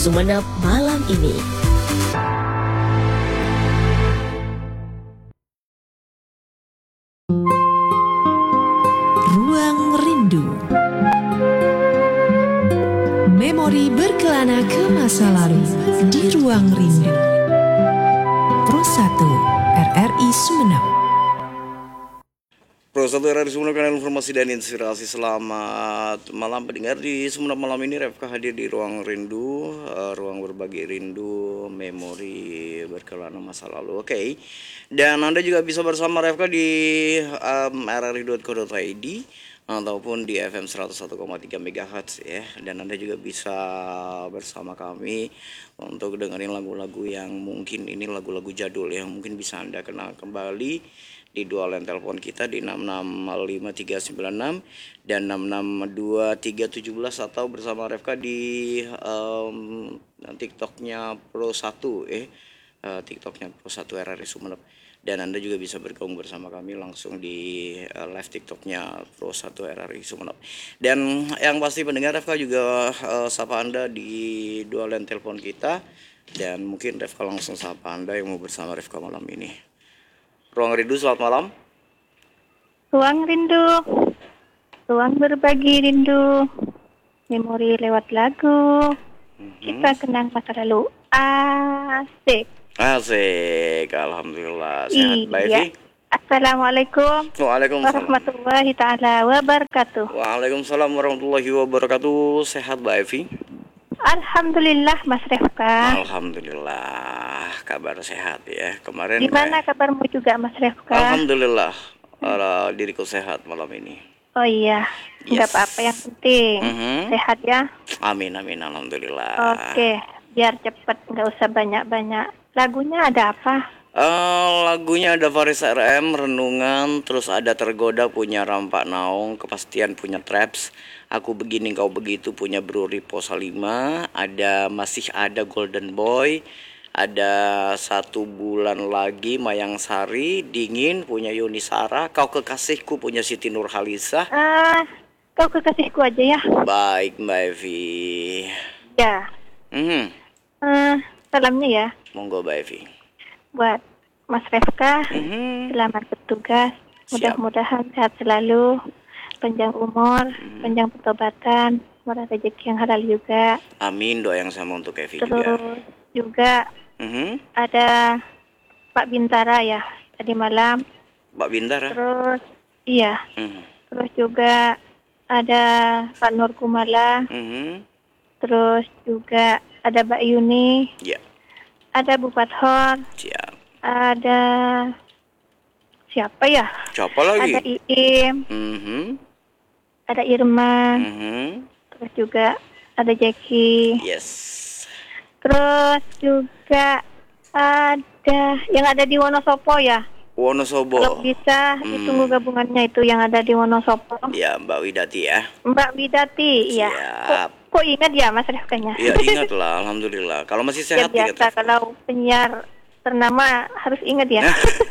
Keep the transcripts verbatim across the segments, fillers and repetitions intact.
Sumeneb malam ini. Ruang Rindu. Memori berkelana ke masa lalu di Ruang Rindu. Pro satu R R I Sumeneb. Pro satu R R I Sumeneb, kanal informasi dan inspirasi. Selamat malam pendengar di Sumeneb malam ini. Refka hadir di Ruang Rindu, uh, ruang berbagi rindu, memori berkelana masa lalu. Oke, okay. Dan Anda juga bisa bersama Refka di um, r r i dot co dot i d ataupun di F M seratus satu koma tiga megahertz ya. Dan Anda juga bisa bersama kami untuk dengerin lagu-lagu yang mungkin ini lagu-lagu jadul yang mungkin bisa Anda kenal kembali di dua line telepon kita di enam enam lima tiga sembilan enam dan enam enam dua tiga tujuh belas, atau bersama Refka di um, TikToknya Pro satu eh uh, TikToknya Pro satu R R I Sumeneb. Dan Anda juga bisa bergabung bersama kami langsung di uh, live TikToknya Pro satu R R I Sumeneb. Dan yang pasti pendengar, Refka juga uh, sapa Anda di dua line telepon kita. Dan mungkin Refka langsung sapa Anda yang mau bersama Refka malam ini. Ruang Rindu, selamat malam. Ruang Rindu, ruang berbagi rindu, memori lewat lagu, mm-hmm. Kita kenang masa lalu. Asik. Asik, alhamdulillah. Sehat, Mbak Iya. Evi? Assalamualaikum. Waalaikumsalam. Warahmatullahi taala wabarakatuh. Waalaikumsalam warahmatullahi wabarakatuh. Sehat, Mbak Evi? Alhamdulillah, Mas Refka. Alhamdulillah, kabar sehat ya. Kemarin gimana kayak... kabarmu juga, Mas Refka? Alhamdulillah, uh, diriku sehat malam ini. Oh iya, nggak Yes. apa-apa, yang penting Mhm. sehat ya. Amin amin, alhamdulillah. Oke, biar cepet, nggak usah banyak-banyak. Lagunya ada apa? Uh, lagunya ada Faris R M, Renungan, terus ada Tergoda punya Rampak Naung, Kepastian punya Traps, Aku Begini Kau Begitu punya Bro Ripo Salima, ada Masih Ada Golden Boy, ada Satu Bulan Lagi Mayang Sari, Dingin punya Yuni Sara, Kau Kekasihku punya Siti Nurhaliza. Ah, kau kekasihku aja ya. Baik Mbak Evi. Ya. Hmm. Uh, salamnya ya. Monggo Mbak Evi. Buat Mas Refka, Mhm. selamat bertugas. Siap. Mudah-mudahan sehat selalu, panjang umur, Mhm. panjang pertobatan, murah rezeki yang halal juga. Amin, doa yang sama untuk Evi Terus juga. juga Mhm. ada Pak Bintara ya tadi malam. Mbak Bintara. Terus iya. Mhm. Terus juga ada Pak Nur Kumala. Mhm. Terus juga ada Mbak Yuni. Ya. Ada Bu Fathor. Siap. Ada siapa ya? Siapa lagi? Ada Iim. Mhm. Ada Irma. Mhm. Terus juga ada Jackie. Yes. Terus juga ada yang ada di Wonosobo ya. Wonosobo. Kalau bisa Hmm. ditunggu gabungannya itu yang ada di Wonosobo. Ya, Mbak Widati ya. Mbak Widati, iya. Siap. Kok, kok ingat ya Mas Refkanya? Ya, ingat lah, alhamdulillah. Kalau masih Ya sehat ingat. biasa kalau penyiar ternama harus ingat ya.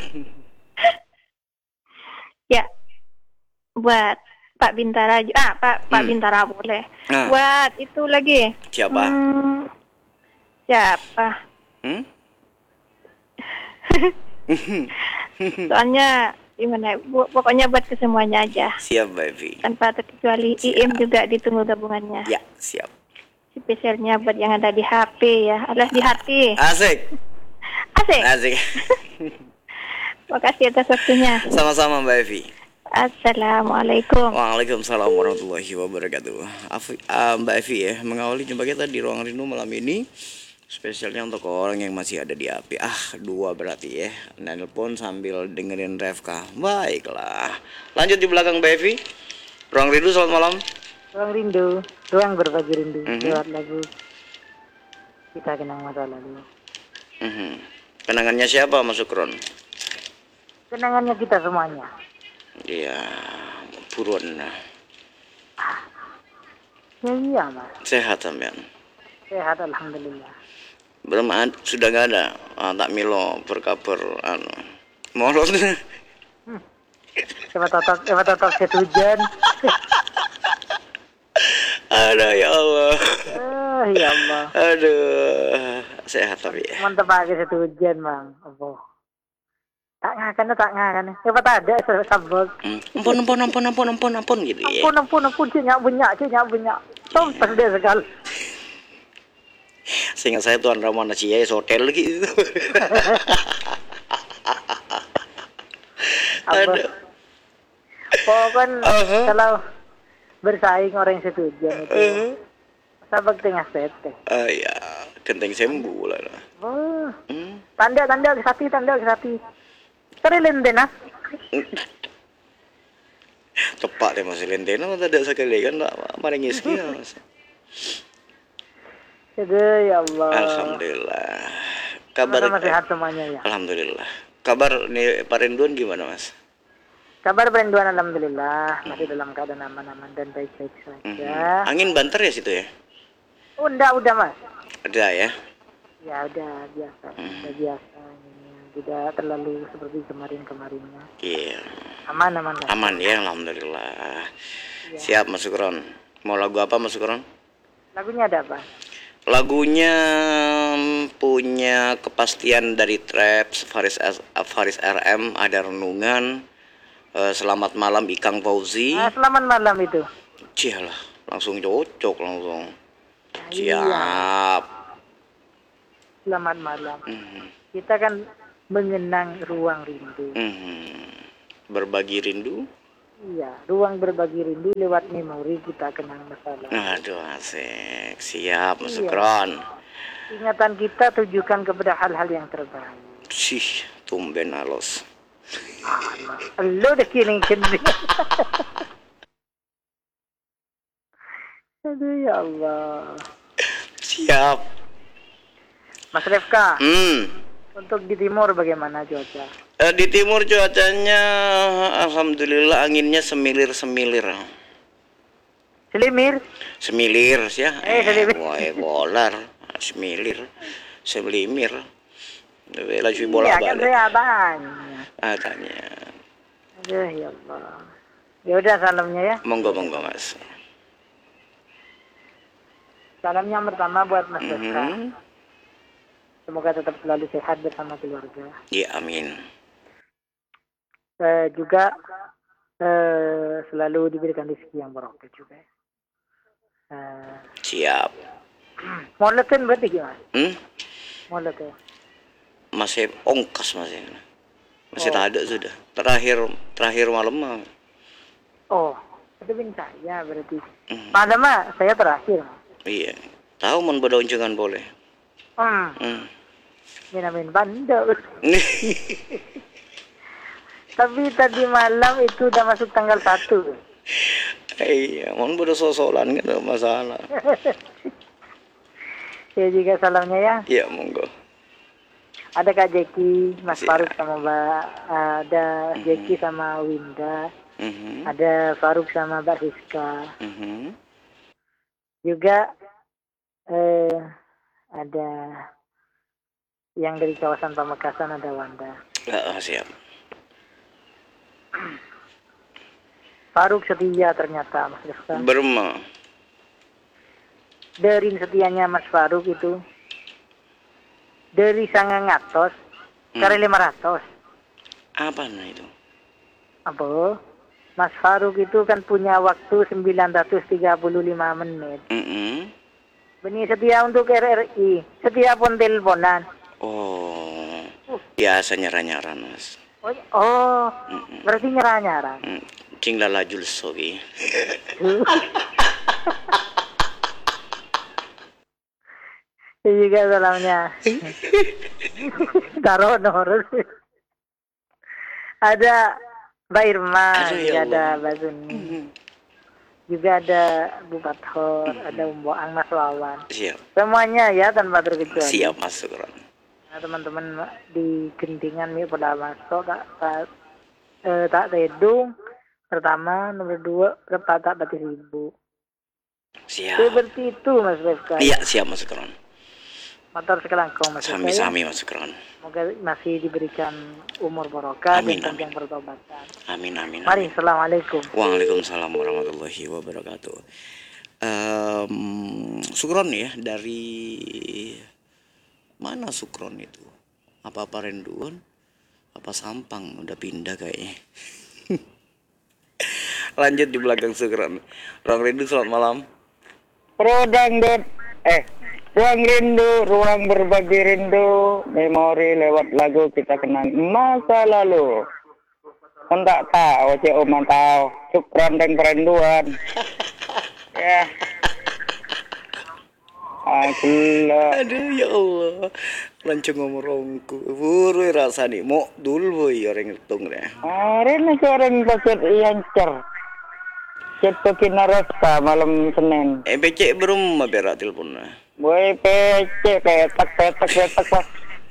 Ya. Buat Pak Bintara ju- ah Pak Pak Hmm. Bintara boleh. Nah. Buat itu lagi. Siapa? Hmm, siapa? Hmm? Soalnya gimana? Bu, pokoknya buat kesemuanya aja. Siap, Mbak Evi. Tanpa terkecuali Siap. Iim juga ditunggu gabungannya. Ya, siap. Spesialnya buat yang ada di H P ya, alias di hati. Asik. Asik. Asik. Makasih atas waktunya. Sama-sama Mbak Evi. Assalamualaikum. Waalaikumsalam warahmatullahi wabarakatuh. Afi, uh, Mbak Evi ya, mengawali jumpa kita di Ruang Rindu malam ini. Spesialnya untuk orang yang masih ada di H P. Ah, dua berarti ya. Nelpon sambil dengerin Refka. Baiklah. Lanjut di belakang Mbak Evi. Ruang Rindu, selamat malam. Ruang rindu, ruang berbagi rindu, Mhm. lewat lagu Kita Kenang Masa Lalu. Mhm. Kenangannya siapa masuk Ron? Kenangannya kita semuanya. Iya, buruan. Ya iya mas, Sehat sampean. sehat alhamdulillah. Belum ada, sudah nggak ada. Ah, tak Milo berkabar anu. Molot. Siapa tahu, siapa tahu set hujan. Ada ya Allah. Eh, Oh ya Allah. Aduh, sehat tapi ya. Mantap pakai satu hujan bang. Apa? Tak ngakan tak ngakan. Siapa tak ada sabuk. Hmm. Ampun, ampun, ampun, ampun, ampun, ampun gitu ya. Ampun ampun ampun sih nyak banyak sih nyak banyak. Sampai dia sekali. Seingat saya Tuan Ramana Cia hotel gitu. Aduh. Pokoknya Uh-huh. kalau bersaing orang yang setuju itu. Uh-huh. Sabak tengah sete. Ah ya, kenteng sembuh lah. Oh, Hmm. tanda tanda ke sati tanda ke sati. Terilen deh nah. Tepat deh masih lentena tak ada sekali kan tak maring iski. Jadi ya Allah. Alhamdulillah. Kabar Sama sehat semuanya ya. Alhamdulillah. Kabar nih Pak Renduan gimana Mas? Kabar perinduan alhamdulillah masih dalam keadaan aman-aman dan baik-baik saja. Mhm. Angin banter ya situ ya? Udah udah mas. Ada ya? Ya udah biasa, udah biasa. Ini tidak terlalu seperti kemarin-kemarinnya. Iya. Aman aman. Mas. Aman ya alhamdulillah. Ya. Siap Mas Sukron. Mau lagu apa Mas Sukron? Lagunya ada apa? Lagunya punya kepastian dari Trap, Faris Faris R M, ada renungan. Eh, Selamat malam Ikang Fauzi. Ah, selamat malam itu. Cialah, langsung cocok langsung. Iya. Siap. Selamat malam. Mhm. Kita kan mengenang ruang rindu. Mhm. Berbagi rindu. Iya, ruang berbagi rindu lewat memori kita kenang masalah. Aduh asik. Siap Mas Iya. Sukron. Ingatan kita tujukan kepada hal-hal yang terbaik. Sih, tumben alos. Allah, lo udah kiring-kiring. Aduh ya Allah. Siap. Mas Refka, Hmm. untuk di timur bagaimana cuaca? Eh, di timur cuacanya alhamdulillah anginnya semilir-semilir. Selimir? Semilir ya. Eh, selimir. Wah, bolar. Semilir. Selimir. Lagi Iya bola kan balik. saya tanya. Ah, tanya. Aduh ya Allah. Ya udah salamnya ya. Monggo monggo Mas. Salamnya yang pertama buat Mas Refka. Mhm. Semoga tetap selalu sehat bersama keluarga. Ya amin. Eh, juga eh, selalu diberikan rezeki yang barokah juga. Eh, Siap. Moletin berarti gimana? Hmm? Moletin. Masih ongkas masih. Masih Oh. tak ada sudah. Terakhir terakhir malam mah. Oh, itu bin saya berarti. Mhm. Malam mah saya terakhir. Iya. Tahu mun berdaun jangan boleh. Hmm, Hmm. min bandel. Tapi tadi malam itu udah masuk tanggal satu. Iya, mun bodoh sosolan kan ada masalah. Saya juga salamnya ya. Iya, monggo. Ada Kak Jeki, Mas Siap. Faruk sama Mbak, ada Jeki sama Winda, Mhm. ada Faruk sama Mbak Rizka. Mhm. Juga eh, ada yang dari kawasan Pamekasan, ada Wanda. Ah, siap. Faruk setia ternyata Mas Rizka. Berma. Dari setianya Mas Faruk itu dari sangat ngatos kali lima ratus. Apa nah itu? Apa? Mas Faruk itu kan punya waktu sembilan ratus tiga puluh lima menit. Mhm. Benih setia untuk R R I. Setia pun teleponan. Oh. Biasa nyara-nyara, Mas. Oh, oh Mm-mm. berarti nyerah-nyerah. Mm. King lalajul sogi. Ini juga salamnya. Taruh nomor. Ada Mbak Irma, Aduh, ya juga ada Allah. Mbak Zuni, juga ada Bu Pathor, ada Umbo Ang, Mas Wawan. Siap. Semuanya ya tanpa terkecuali. Siap, Mas Sukron. Nah, teman-teman di Gentingan mi pada masuk tak tak eh, tak tedung pertama, nomor dua tak tak batis ibu. Siap. Seperti itu Mas Refka. Iya, siap, Mas Sukron. Motor sekelangkong Mas Refka. ya. Sami-sami, Mas Sukron. Semoga masih diberikan umur barokah Amin, dan amin. panjang pertobatan. Amin, amin, Mari, amin. assalamualaikum. Waalaikumsalam warahmatullahi wabarakatuh. Um, Sukron ya, dari mana Sukron itu? Apa Parenduan? Apa Sampang? Udah pindah kayaknya. Lanjut di belakang Sukron. Ruang Rindu, selamat malam. Rodang dot eh ruang rindu, ruang berbagi rindu, memori lewat lagu kita kenang masa lalu. Hendak tahu, cik Oma tahu, Sukron dan Perenduan. Ya. Akulah. Aduh ya Allah. Lancung ngomorongku. Buru rasa nih, mau dulu boy orang hitung deh. Hari ini seorang paket iancer. Kita kinaresta malam Senin. M P C belum berak teleponnya. Boy P C petak petak petak pak.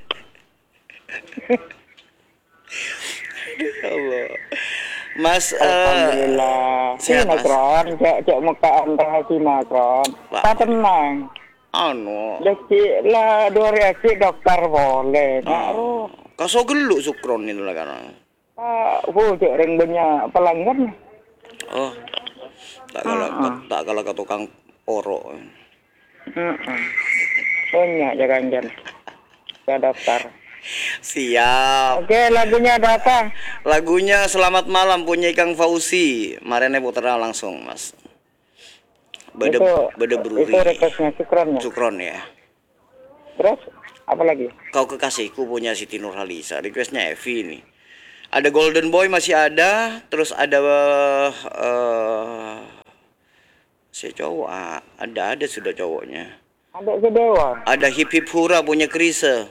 Ya Allah. Mas, Alhamdulillah. uh, sehat, Mas? Makron, cek cek muka anda si Makron. Tak tenang. Anu. Deki lah dua reaksi dokter boleh. Naruh. Kaso geluk Sukron itu lah karena. Pak, bu cek ring banyak pelanggan. Oh. Tak kalau Uh-uh. tak kalau ke tukang orok. Heeh. Banyak jangan-jangan. Ke dokter. Siap. Oke, lagunya ada apa? Lagunya Selamat Malam punya Kang Fauzi. Marene putra langsung, Mas. Bede itu, bede beruri. Itu requestnya Sukron ya? Sukron ya. Terus, apa lagi? Kau kekasihku punya Siti Nurhalisa. Requestnya Evi nih. Ada Golden Boy masih ada. Terus ada uh, si cowok. Ah, ada ada sudah cowoknya. Ada si Dewa. Ada Hip Hip Hura punya Krisa.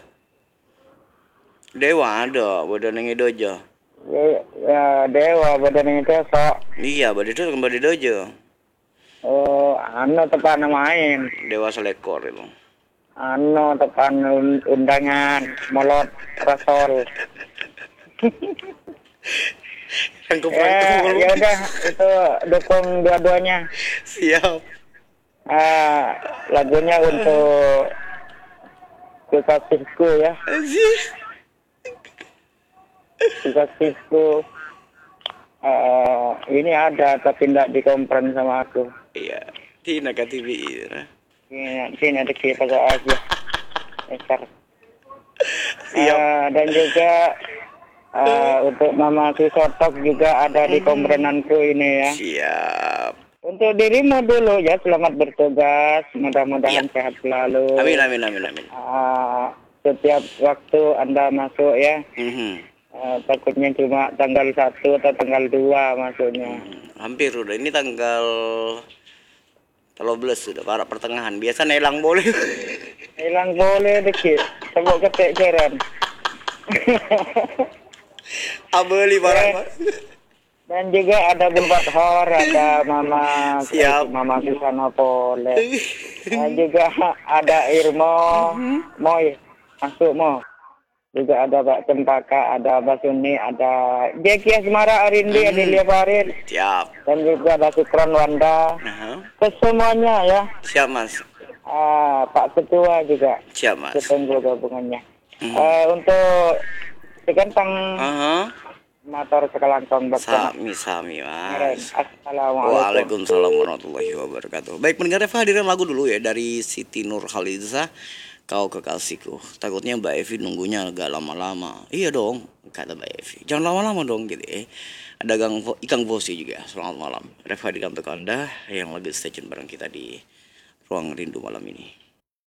Dewa ada, badan yang dojo. Ya, ya Dewa badan itu sok. Iya, badan itu kembali dojo. Oh, anu tepan main. Dewa selekor itu. Anu tepan undangan molot rasol. Yang Ya, kebantu. ya udah itu dukung dua-duanya. Siap. Ah, lagunya untuk kekasihku ya. Anjir. Kekasihku. Uh, ini ada tapi tidak dikompren sama aku. Iya. Tina K T V ya. Ini sini ada kita aja. Besar. Siap. Uh, dan juga uh, untuk Mama Susotok juga ada di komprenanku ini ya. Siap. Untuk dirimu dulu ya, selamat bertugas, mudah-mudahan Iya. sehat selalu. Amin amin amin amin. Uh, setiap waktu Anda masuk ya, Mhm. uh, takutnya cuma tanggal satu atau tanggal dua masuknya. Hampir udah ini tanggal tiga belas sudah para pertengahan. Biasa nelang boleh. Hilang boleh dikit, sebut ketik keren. Abeli barang, Mas. Dan juga ada Bumpat Hor, ada Mama Siap. Mama Susana Pole. Dan juga ada Irmo, Moy, masuk Mo. Juga ada Pak Cempaka, ada Basuni, ada Jeki Asmara Arindi, ada Lia Farid. Siap. Dan juga ada Sukron Wanda. Nah, Kesemuanya ya. siap Mas. Ah, Pak Ketua juga. Siap Mas. Ketemu gabungannya. Eh, untuk sekentang Aha. motor sekelangkong bersama. Sami sami Mas. Assalamualaikum. Waalaikumsalam warahmatullahi wabarakatuh. Baik pendengar Reva, hadirin lagu dulu ya dari Siti Nurhalisa. Kau kekasihku. Takutnya Mbak Evi nunggunya agak lama-lama. Iya dong, kata Mbak Evi. Jangan lama-lama dong gitu ya. Ada Gang Ikang Bosi juga. Selamat malam. Reva di kantor Anda yang lagi stay tune bareng kita di Ruang Rindu malam ini.